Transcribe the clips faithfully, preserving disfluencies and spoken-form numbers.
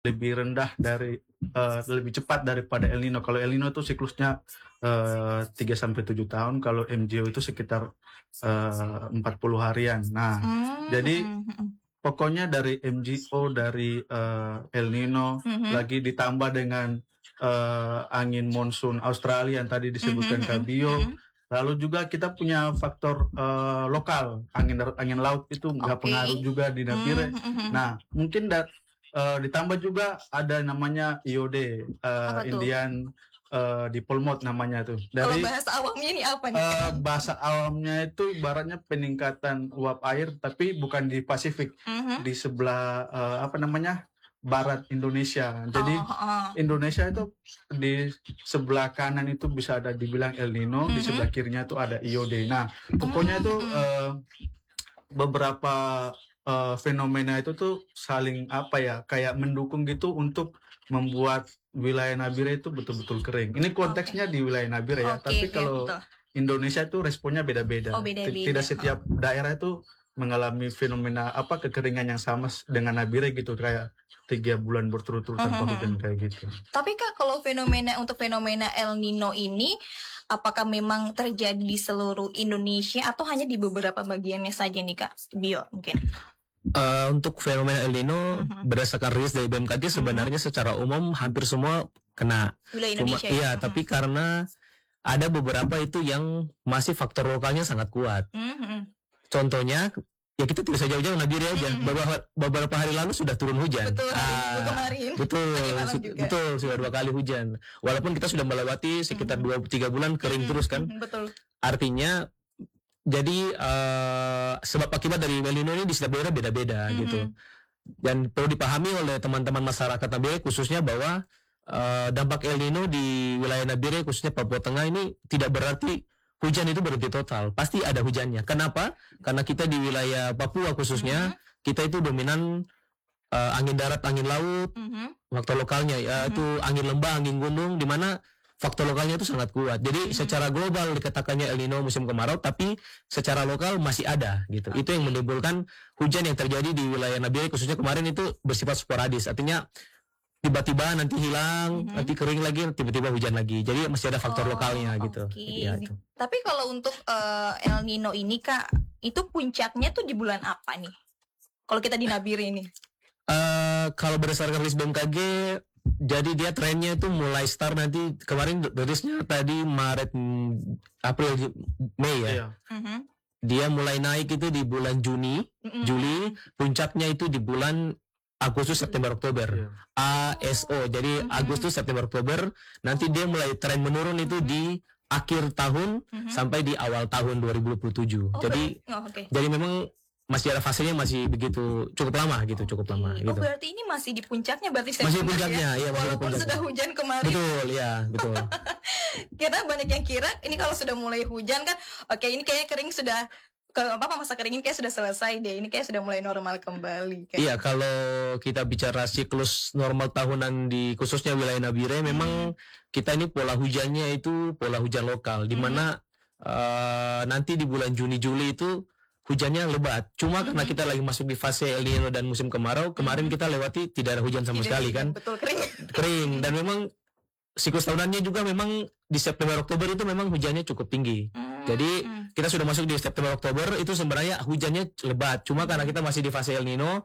lebih rendah dari uh, lebih cepat daripada El Nino. Kalau El Nino itu siklusnya uh, tiga sampai tujuh tahun, kalau M J O itu sekitar uh, empat puluh harian. Nah, Hmm, jadi mm, mm, pokoknya dari M J O, dari uh, El Nino, mhm, lagi ditambah dengan uh, angin monsun Australia yang tadi mhm, disebutkan mhm, Kabio. mhm. Lalu juga kita punya faktor uh, lokal, angin dar- angin laut itu nggak Oke. pengaruh juga di Nabire. Hmm, mhm. Nah, mungkin da- uh, ditambah juga ada namanya I O D, uh, Apa tuh? Indian uh, Dipolmot namanya tuh. Kalau Dari bahasa awamnya ini apa nih? uh, bahasa awamnya itu ibaratnya peningkatan uap air, tapi bukan di Pasifik, Mhm. di sebelah uh, apa namanya barat Indonesia. Jadi Oh, oh. Indonesia itu di sebelah kanan itu bisa ada dibilang El Nino, di Mhm. sebelah kirinya itu ada I O D. Nah, pokoknya itu Hmm, uh, beberapa uh, fenomena itu tuh saling apa ya, kayak mendukung gitu untuk membuat wilayah Nabire itu betul-betul kering. Ini konteksnya di wilayah Nabire ya, Oke, tapi oke, kalau betul. Indonesia itu responnya beda-beda. Oh, Ti- beda-beda. Tidak setiap daerah itu mengalami fenomena apa kekeringan yang sama s- dengan Nabire gitu, kayak tiga bulan berturut-turut tanpa Mhm. hujan kayak gitu. Tapi Kak, kalau fenomena untuk fenomena El Nino ini, apakah memang terjadi di seluruh Indonesia atau hanya di beberapa bagiannya saja nih Kak? Bio mungkin. Uh, untuk fenomena El Nino Mhm. berdasarkan rilis dari B M K G sebenarnya secara umum hampir semua kena. Wilayah Cuma Indonesia. iya, ya? tapi karena ada beberapa itu yang masih faktor lokalnya sangat kuat. Mhm. Contohnya, ya kita tidak usah jauh-jauh Nabire aja. Mhm. Beberapa, beberapa hari lalu sudah turun hujan. Betul, hari Ah, Minggu kemarin. betul, Tadi malam su- juga. betul sudah dua kali hujan. Walaupun kita sudah melewati sekitar dua tiga bulan kering Mhm, terus kan. mhm, betul. Artinya jadi eh, sebab akibat dari El Nino ini di setiap daerah beda-beda Mhm. gitu. Dan perlu dipahami oleh teman-teman masyarakat Nabire khususnya bahwa eh, dampak El Nino di wilayah Nabire khususnya Papua Tengah ini tidak berarti hujan itu berhenti total. Pasti ada hujannya. Kenapa? Karena kita di wilayah Papua khususnya kita itu dominan eh, angin darat, angin laut, Mhm. faktor lokalnya ya itu angin lembah, angin gunung, di mana faktor lokalnya itu sangat kuat. Jadi secara global dikatakannya El Nino musim kemarau, tapi secara lokal masih ada gitu. Itu yang menimbulkan hujan yang terjadi di wilayah Nabire khususnya kemarin itu bersifat sporadis. Artinya tiba-tiba nanti hilang, nanti kering lagi, tiba-tiba hujan lagi. Jadi masih ada faktor Oh, lokalnya gitu. oke. Ya, itu. Tapi kalau untuk eh, El Nino ini Kak, itu puncaknya tuh di bulan apa nih? Kalau kita di Nabire ini. Eh, kalau berdasarkan rilis B M K G, jadi dia trennya itu mulai start nanti kemarin rilisnya tadi Maret, mm, April, Ju- Mei ya. Iya. Mhm. Dia mulai naik itu di bulan Juni, Mhm. Juli, puncaknya itu di bulan Agustus, September, Oktober. Iya. A S O. Jadi Agustus, September, Oktober. Nanti dia mulai tren menurun itu di akhir tahun sampai di awal tahun dua ribu dua puluh tujuh. Oh, Jadi ber- oh, oke. jadi memang masih ada fasenya masih begitu cukup lama gitu, cukup lama Oh, gitu. berarti ini masih di puncaknya berarti Masih September puncaknya, ya? iya, masih di Walaupun puncaknya. sudah hujan kemarin. Betul, ya, betul. Karena banyak yang kira ini kalau sudah mulai hujan kan, oke ini kayaknya kering sudah ke apa masa kering ini kayak sudah selesai deh. Ini kayak sudah mulai normal kembali. Kayak. Iya, kalau kita bicara siklus normal tahunan di khususnya wilayah Nabire, memang kita ini pola hujannya itu pola hujan lokal, di mana eh, nanti di bulan Juni Juli itu hujannya lebat. Cuma karena kita lagi masuk di fase El Nino dan musim kemarau, kemarin kita lewati tidak ada hujan sama Tidak sekali hujan, kan, betul kering. kering. Dan memang siklus tahunannya juga memang di September Oktober itu memang hujannya cukup tinggi. Jadi kita sudah masuk di September Oktober itu sebenarnya hujannya lebat. Cuma karena kita masih di fase El Nino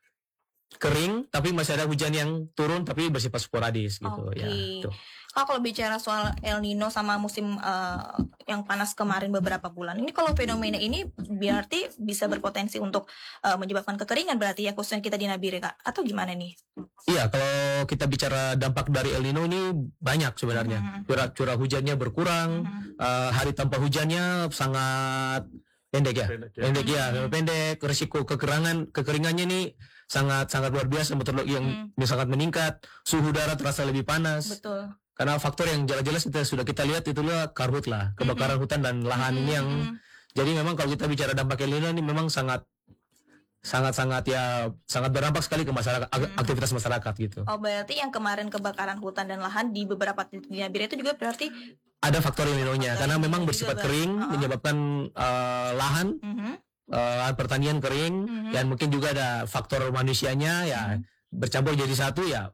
kering, tapi masih ada hujan yang turun tapi bersifat sporadis gitu Oke. ya. Tuh. Kak, kalau bicara soal El Nino sama musim eh, yang panas kemarin beberapa bulan, ini kalau fenomena ini berarti bisa berpotensi untuk eh, menyebabkan kekeringan berarti ya khususnya kita di Nabire Kak, atau gimana nih? Iya, kalau kita bicara dampak dari El Nino ini banyak sebenarnya. Curah curah hujannya berkurang, eh, hari tanpa hujannya sangat pendek ya, Pendek ya. pendek ya, pendek. Risiko kekeringan kekeringannya ini sangat sangat luar biasa, betul yang yang sangat meningkat. Suhu udara terasa lebih panas. Betul. Karena faktor yang jelas-jelas kita sudah kita lihat itulah karhutlah, kebakaran hutan dan lahan ini yang jadi memang kalau kita bicara dampak El Nino ini memang sangat sangat-sangat ya sangat berdampak sekali ke masyarakat, ak- aktivitas masyarakat gitu. Oh, berarti yang kemarin kebakaran hutan dan lahan di beberapa titik di Nabire itu juga berarti Ada faktor El Nino-nya karena memang juga bersifat ber- kering uh-uh. menyebabkan eh, lahan Mhm. eh, lahan pertanian kering dan mungkin juga ada faktor manusianya ya bercampur jadi satu ya